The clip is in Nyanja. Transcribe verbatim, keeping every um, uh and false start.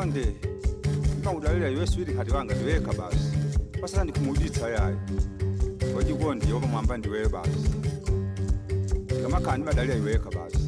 konde ngawudlalela yeswidi khati wanga ndiweka basi pasala ndikumuditsa yayo wajikonde yoba mwamba ndiwe basi ngamakhani badalira iweka basi